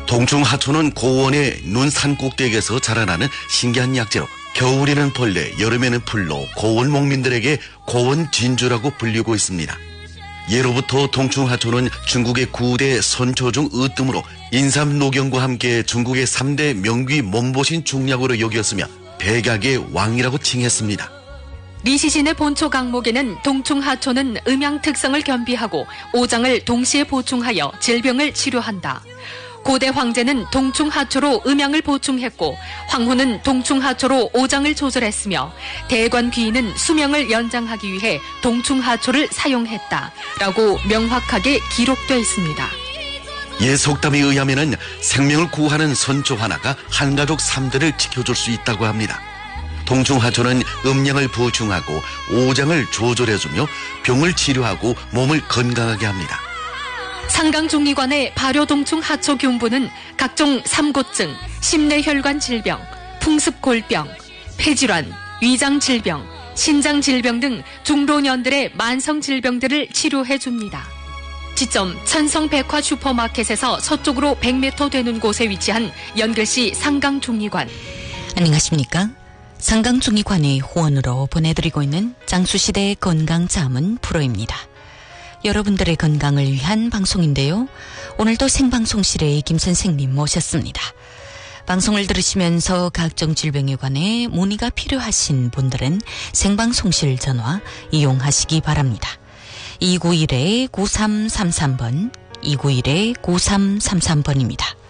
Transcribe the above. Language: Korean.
동충하초는 고원의 눈 산 꼭대기에서 자라나는 신기한 약재로 겨울에는 벌레, 여름에는 풀로 고원 목민들에게 고원 진주라고 불리고 있습니다. 예로부터 동충하초는 중국의 9대 선초 중 으뜸으로 인삼 노경과 함께 중국의 3대 명귀 몸보신 중약으로 여겼으며 백약의 왕이라고 칭했습니다. 리시신의 본초 강목에는 동충하초는 음양 특성을 겸비하고 오장을 동시에 보충하여 질병을 치료한다. 고대 황제는 동충하초로 음양을 보충했고 황후는 동충하초로 오장을 조절했으며 대관 귀인은 수명을 연장하기 위해 동충하초를 사용했다라고 명확하게 기록되어 있습니다. 예속담에 의하면 생명을 구하는 선초 하나가 한가족 3대를 지켜줄 수 있다고 합니다. 동충하초는 음양을 보충하고 오장을 조절해주며 병을 치료하고 몸을 건강하게 합니다. 상강중의관의 발효동충하초균부는 각종 삼고증, 심내혈관 질병, 풍습골병, 폐질환, 위장질병, 신장질병 등 중老년들의 만성질병들을 치료해줍니다. 지점 천성백화 슈퍼마켓에서 서쪽으로 100m 되는 곳에 위치한 연글시 상강중의관. 안녕하십니까? 상강중의관의 후원으로 보내드리고 있는 장수시대의 건강자문 프로입니다. 여러분들의 건강을 위한 방송인데요. 오늘도 생방송실에 김 선생님 모셨습니다. 방송을 들으시면서 각종 질병에 관해 문의가 필요하신 분들은 생방송실 전화 이용하시기 바랍니다. 291-9333번, 291-9333번입니다.